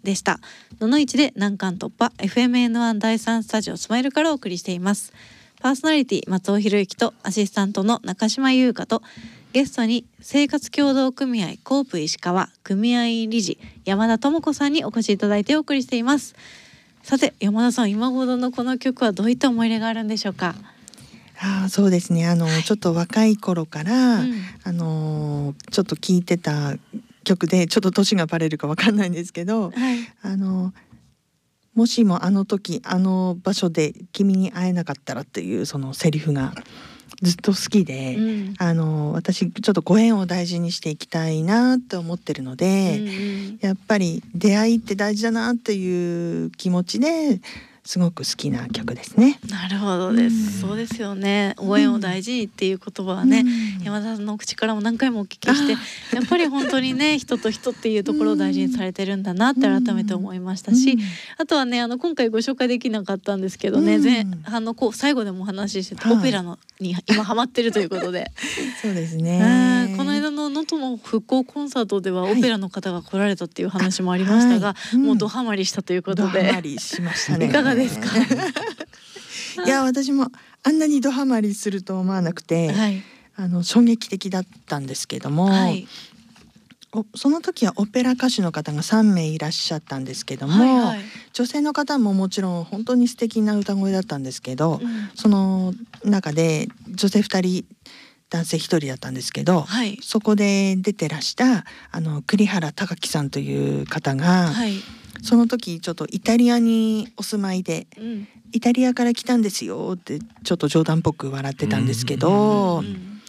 でした。ののいちで難関突破 FMN1 第3スタジオスマイルからお送りしています。パーソナリティ松尾博之とアシスタントの中島優香とゲストに生活協同組合コープ石川組合理事山田智子さんにお越しいただいてお送りしています。さて山田さん、今頃のこの曲はどういった思い入れがあるんでしょうか？ そうですね、ちょっと若い頃から、ちょっと聴いてた曲で、ちょっと年がバレるかわかんないんですけど、もしもあの時あの場所で君に会えなかったらっていうそのセリフがずっと好きで、私ちょっとご縁を大事にしていきたいなって思ってるので、やっぱり出会いって大事だなっていう気持ちですごく好きな曲ですね。 なるほどです、そうですよね。ご縁を大事にっていう言葉はね、山田さんの口からも何回もお聞きして、やっぱり本当にね人と人っていうところを大事にされてるんだなって改めて思いましたし、あとはね今回ご紹介できなかったんですけどね、最後でもお話ししてたオペラに今ハマってるということでそうですね、 この間の能登の復興コンサートではオペラの方が来られたっていう話もありましたが、もうドハマりしたということで、 ドハマりしましたね。 いかがですか？ いや私もあんなにドハマりすると思わなくて、衝撃的だったんですけども、その時はオペラ歌手の方が3名いらっしゃったんですけども、女性の方ももちろん本当に素敵な歌声だったんですけど、その中で女性2人男性1人だったんですけど、そこで出てらした栗原孝樹さんという方が、その時ちょっとイタリアにお住まいで、イタリアから来たんですよってちょっと冗談っぽく笑ってたんですけど、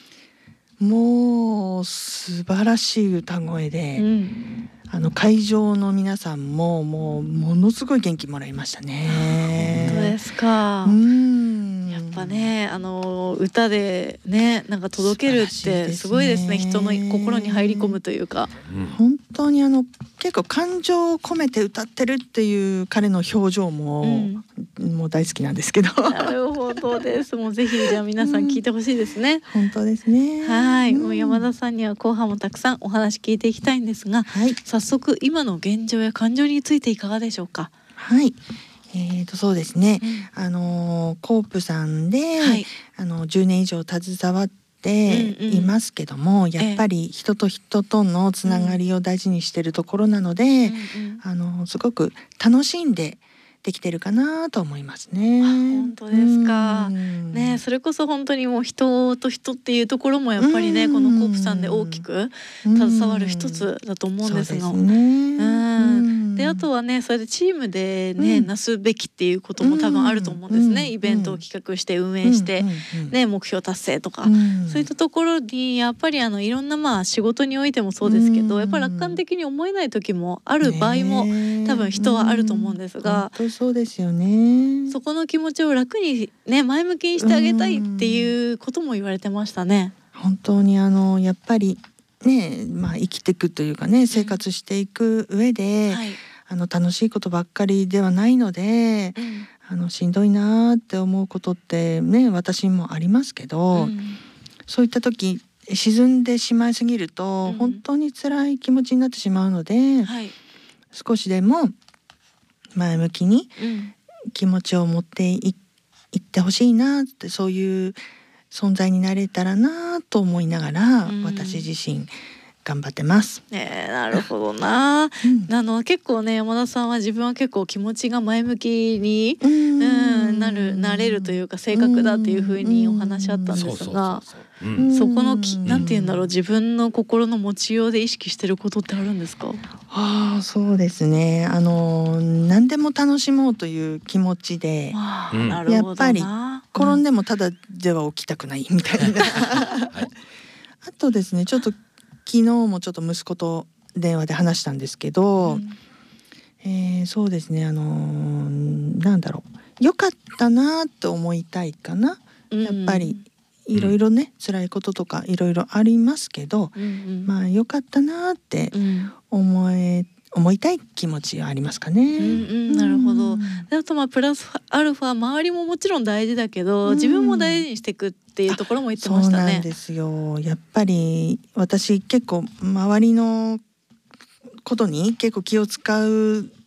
もう素晴らしい歌声で、会場の皆さんももうものすごい元気もらいましたね。 本当ですか？やっぱね歌でねなんか届けるってすごいですね。人の心に入り込むというか、 本当に結構感情を込めて歌ってるっていう彼の表情も、もう大好きなんですけど。 なるほどです。もうぜひじゃあ皆さん聞いてほしいですね。 本当ですね。 もう山田さんには後半もたくさんお話聞いていきたいんですが、早速今の現状や感情についていかがでしょうか？ そうですね、コープさんで、10年以上携わっていますけども、やっぱり人と人とのつながりを大事にしているところなので、すごく楽しんでできてるかなと思いますね。 本当ですか？ね、それこそ本当にもう人と人っていうところもやっぱりね、このコープさんで大きく携わる一つだと思うんですが、であとはねそれでチームでね、なすべきっていうことも多分あると思うんですね。イベントを企画して運営して、ね、目標達成とか、そういったところにやっぱりいろんな仕事においてもそうですけど、やっぱり楽観的に思えない時もある場合も多分人はあると思うんですが、 そうですよね。 そこの気持ちを楽にね前向きにしてあげたいっていうことも言われてましたね。 本当にやっぱりね、生きていくというかね、生活していく上で、楽しいことばっかりではないので、しんどいなって思うことってね私もありますけど、そういった時沈んでしまいすぎると、本当に辛い気持ちになってしまうので、少しでも前向きに気持ちを持っていってほしいなって、そういう存在になれたらなと思いながら、私自身頑張ってます。 なるほどな。結構ね山田さんは自分は結構気持ちが前向きになれるというか性格だっていうふうにお話あったんですが、そこのなんて言うんだろう、自分の心の持ちようで意識してることってあるんですか？ そうですね、何でも楽しもうという気持ちで、やっぱり転んでもただでは起きたくないみたいなあとですね、ちょっと昨日もちょっと息子と電話で話したんですけど、そうですね、なんだろう、良かったなと思いたいかな。やっぱりいろいろね、辛いこととかいろいろありますけど、良かったなって思いたい気持ちはありますかね。 なるほど。であとプラスアルファ周りももちろん大事だけど、自分も大事にしていくっていうところも言ってましたね。 そうなんですよ。やっぱり私結構周りのことに結構気を使う